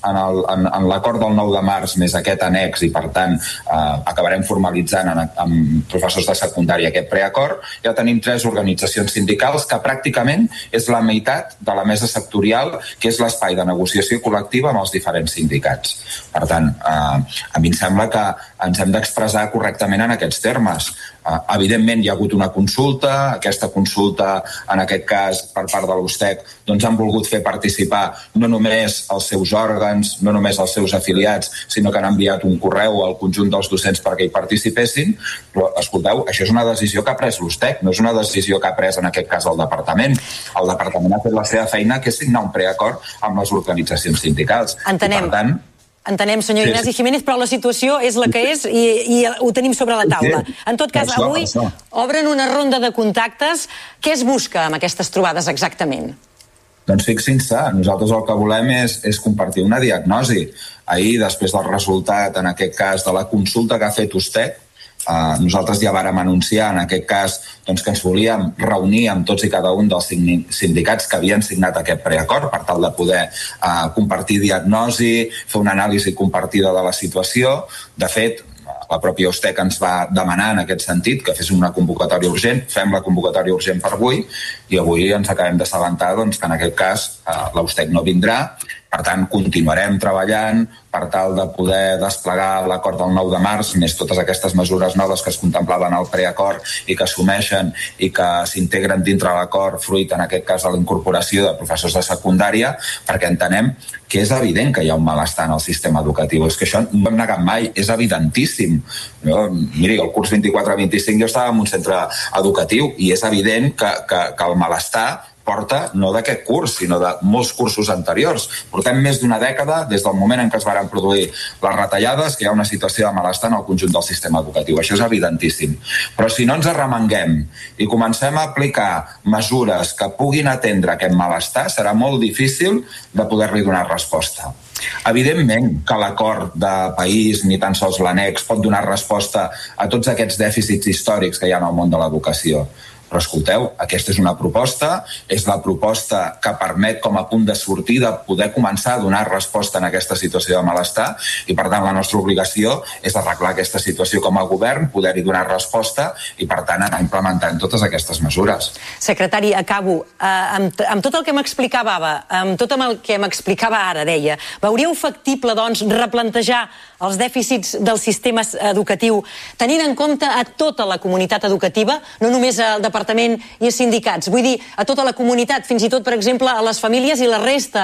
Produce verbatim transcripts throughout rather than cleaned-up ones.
en, el, en, en l'acord del nou de març més aquest annex, i per tant eh, acabarem formalitzant en, amb professors de secundària aquest preacord, ja tenim tres organitzacions sindicals que pràcticament és la meitat de la mesa sectorial, que és l'espai de negociació col·lectiva amb els diferents sindicats. Per tant, eh, a mi em sembla que ens hem d'expressar correctament en aquests termes. Uh, evidentment hi ha hagut una consulta, aquesta consulta en aquest cas per part de l'USTEC doncs han volgut fer participar no només els seus òrgans, no només els seus afiliats, sinó que han enviat un correu al conjunt dels docents perquè hi participessin, però escolteu, això és una decisió que ha pres l'USTEC, no és una decisió que ha pres en aquest cas el departament. El departament ha fet la seva feina, que és signar un preacord amb les organitzacions sindicals. Entenem. I per tant, Entenem, senyor sí. Ignasi Jiménez, però la situació és la que és i, i ho tenim sobre la taula. Sí. En tot cas, això, avui això. obren una ronda de contactes. Què es busca amb aquestes trobades exactament? Doncs fixin-se, nosaltres el que volem és, és compartir una diagnosi. Ahir, després del resultat, en aquest cas, de la consulta que ha fet USTEC, Uh, nosaltres ja vàrem anunciar en aquest cas doncs, que ens volíem reunir amb tots i cada un dels sindicats que havien signat aquest preacord per tal de poder uh, compartir diagnosi, fer una anàlisi compartida de la situació. De fet, la pròpia USTEC ens va demanar en aquest sentit que fes una convocatòria urgent, fem la convocatòria urgent per avui i avui ens acabem d'assabentar doncs, que en aquest cas uh, la USTEC no vindrà. Per tant, continuarem treballant per tal de poder desplegar l'acord del nou de març, més totes aquestes mesures noves que es contemplaven al preacord i que assumeixen i que s'integren dintre l'acord fruit, en aquest cas, de la incorporació de professors de secundària, perquè entenem que és evident que hi ha un malestar en el sistema educatiu. És que això no ho hem negat mai, és evidentíssim. Jo, miri, el curs vint-i-quatre vint-i-cinc jo estava en un centre educatiu i és evident que, que, que el malestar porta no d'aquest curs, sinó de molts cursos anteriors. Portem més d'una dècada, des del moment en què es van produir les retallades, que hi ha una situació de malestar en el conjunt del sistema educatiu. Això és evidentíssim. Però si no ens arremanguem i comencem a aplicar mesures que puguin atendre aquest malestar, serà molt difícil de poder-li donar resposta. Evidentment que l'acord de país, ni tan sols l'annex, pot donar resposta a tots aquests dèficits històrics que hi ha en el món de l'educació. Però escolteu, aquesta és una proposta, és la proposta que permet com a punt de sortida poder començar a donar resposta en aquesta situació de malestar i per tant la nostra obligació és arreglar aquesta situació com a govern, poder-hi donar resposta i per tant anar implementant totes aquestes mesures. Secretari, acabo. Uh, amb, amb tot el que m'explicava, amb tot el que m'explicava ara, deia, veuríeu factible, doncs, replantejar els dèficits del sistema educatiu tenint en compte a tota la comunitat educativa, no només al departament i a sindicats, vull dir, a tota la comunitat, fins i tot, per exemple, a les famílies i la resta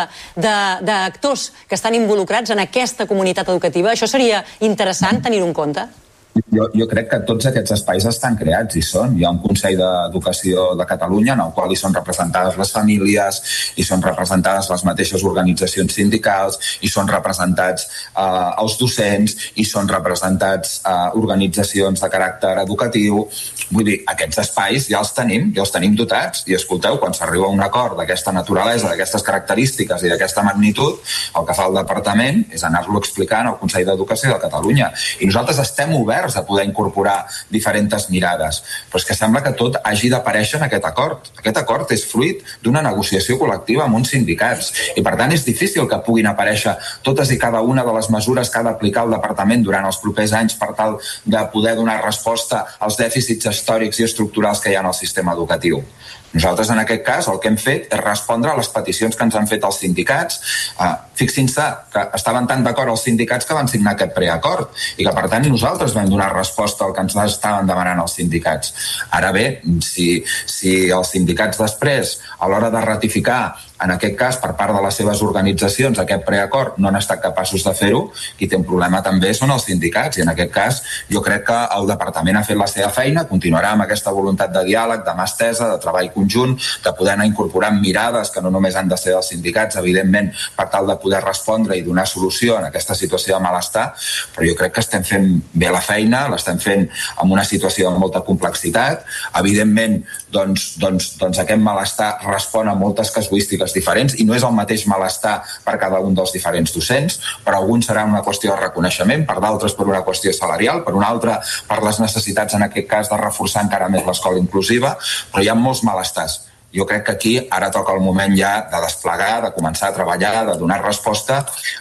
d'actors que estan involucrats en aquesta comunitat educativa. Això seria interessant tenir-ho en compte? Jo, jo crec que tots aquests espais estan creats i són. Hi ha un Consell d'Educació de Catalunya en el qual hi són representades les famílies, hi són representades les mateixes organitzacions sindicals, hi són representats eh, els docents, hi són representats eh, organitzacions de caràcter educatiu. Vull dir, aquests espais ja els tenim, ja els tenim dotats. I escolteu, quan s'arriba a un acord d'aquesta naturalesa, d'aquestes característiques i d'aquesta magnitud, el que fa el departament és anar-lo explicant al Consell d'Educació de Catalunya. I nosaltres estem oberts a poder incorporar diferents mirades. Però és que sembla que tot hagi d'aparèixer en aquest acord. Aquest acord és fruit d'una negociació col·lectiva amb uns sindicats i per tant és difícil que puguin aparèixer totes i cada una de les mesures que ha d'aplicar el departament durant els propers anys per tal de poder donar resposta als dèficits històrics i estructurals que hi ha en el sistema educatiu. Nosaltres, en aquest cas, el que hem fet és respondre a les peticions que ens han fet els sindicats. Uh, Fixin-se que estaven tan d'acord els sindicats que van signar aquest preacord i que, per tant, nosaltres vam donar resposta al que ens estaven demanant els sindicats. Ara bé, si, si els sindicats després, a l'hora de ratificar, en aquest cas, per part de les seves organitzacions, aquest preacord no han estat capaços de fer-ho, qui té un problema també són els sindicats i en aquest cas jo crec que el departament ha fet la seva feina, continuarà amb aquesta voluntat de diàleg, de mà estesa, de treball conjunt, de poder anar incorporant mirades que no només han de ser dels sindicats, evidentment, per tal de poder respondre i donar solució en aquesta situació de malestar, però jo crec que estem fent bé la feina, l'estem fent amb una situació de molta complexitat. Evidentment, doncs, doncs, doncs aquest malestar respon a moltes casuístiques diferents i no és el mateix malestar per cada un dels diferents docents. Per alguns serà una qüestió de reconeixement, per d'altres per una qüestió salarial, per una altra per les necessitats, en aquest cas, de reforçar encara més l'escola inclusiva, però hi ha molts malestars. Jo crec que aquí ara toca el moment ja de desplegar, de començar a treballar, de donar resposta